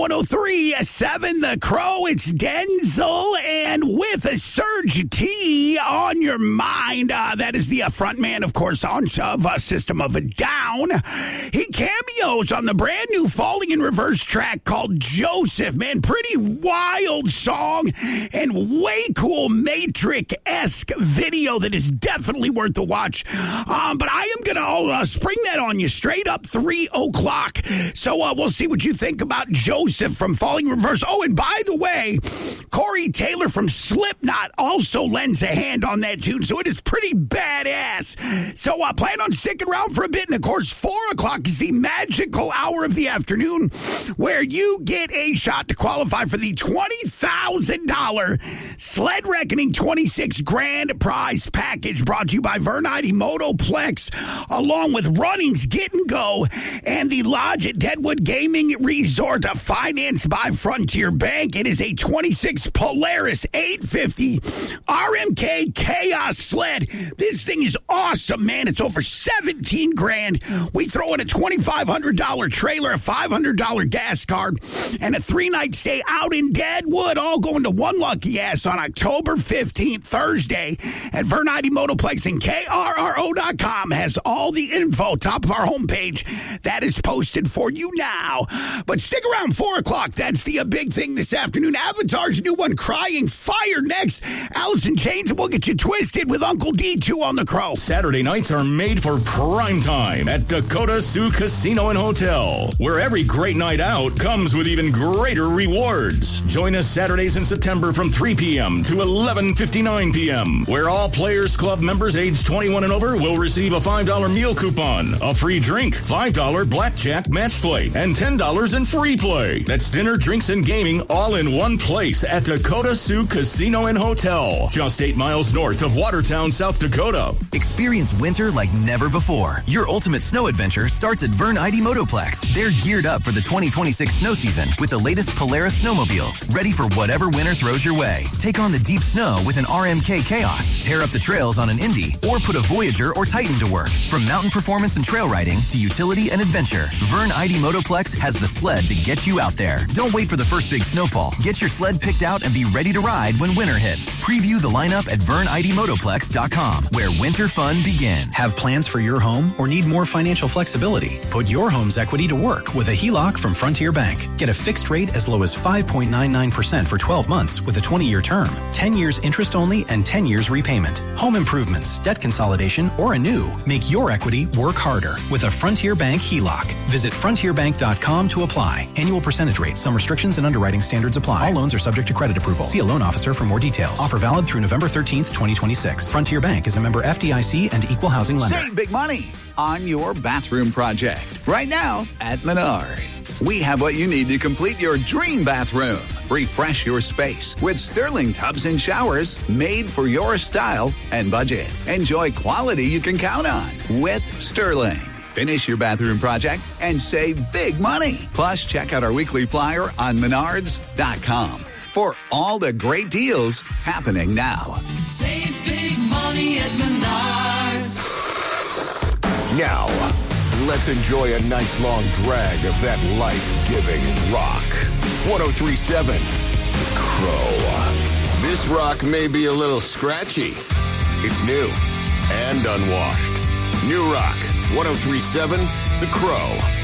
103.7 The Crow, it's Denzel, and with a Serge T on your mind, that is the front man, of course, of System of a Down. He cameos on the brand new Falling in Reverse track called Joseph. Man, pretty wild song and way cool Matrix-esque video that is definitely worth the watch. But I am going to spring that on you straight up 3 o'clock. So we'll see what you think about Joseph from Falling Reverse. Oh, and by the way, Corey Taylor from Slipknot also lends a hand on that tune, so it is pretty badass. So plan on sticking around for a bit, and of course, 4 o'clock is the magical hour of the afternoon where you get a shot to qualify for the $20,000 Sled Reckoning 26 grand prize package brought to you by Vernite Motoplex, along with Runnings Get and Go and the Lodge at Deadwood Gaming Resort, financed by Frontier Bank. It is a 26 Polaris 850 RMK Chaos sled. This thing is awesome, man. It's over 17 grand. We throw in a $2,500 trailer, a $500 gas card, and a 3-night stay out in Deadwood, all going to one lucky ass on October 15th, Thursday, at Vernite Motoplex, and KRRO.com has all the info, top of our homepage. That is posted for you now. But stick around, 4 o'clock. That's the big thing this afternoon. Avatar's new one, Crying Fire, next. Alice in Chains, and we'll get you twisted with Uncle D2 on The Crow. Saturday nights are made for prime time at Dakota Sioux Casino and Hotel, where every great night out comes with even greater rewards. Join us Saturdays in September from 3 p.m. to 11:59 p.m., where all Players Club members aged 21 and over will receive a $5 meal coupon, a free drink, $5 blackjack match play, and $10 in free play. That's dinner, drinks, and gaming all in one place at Dakota Sioux Casino and Hotel, just 8 miles north of Watertown, South Dakota. Experience winter like never before. Your ultimate snow adventure starts at Vernite Motoplex. They're geared up for the 2026 snow season with the latest Polaris snowmobiles, ready for whatever winter throws your way. Take on the deep snow with an RMK Chaos, tear up the trails on an Indy, or put a Voyager or Titan to work. From mountain performance and trail riding to utility and adventure, Vernite Motoplex has the sled to get you out there. Don't wait for the first big snowfall. Get your sled picked out and be ready to ride when winter hits. Preview the lineup at VerniteMotoplex.com, where winter fun begins. Have plans for your home or need more financial flexibility? Put your home's equity to work with a HELOC from Frontier Bank. Get a fixed rate as low as 5.99% for 12 months with a 20-year term, 10 years interest only, and 10 years repayment. Home improvements, debt consolidation, or a new. Make your equity work harder with a Frontier Bank HELOC. Visit frontierbank.com to apply. Annual percentage rate. Some restrictions and underwriting standards apply. All loans are subject to credit approval. See a loan officer for more details. Offer valid through November 13th, 2026. Frontier Bank is a member FDIC and equal housing lender. Save big money on your bathroom project. Right now at Menards. We have what you need to complete your dream bathroom. Refresh your space with Sterling tubs and showers made for your style and budget. Enjoy quality you can count on with Sterling. Finish your bathroom project and save big money. Plus, check out our weekly flyer on Menards.com for all the great deals happening now. Save big money at Menards. Now, let's enjoy a nice long drag of that life-giving rock. 103.7 The Crow. This rock may be a little scratchy. It's new and unwashed. New rock. 103.7 The Crow.